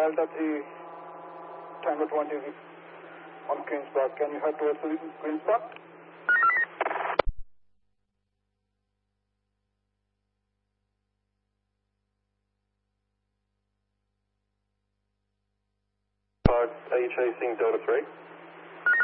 Delta 3, Tango 20 on Queen's Park. Can you head towards Queen's Park? Are you chasing Delta 3?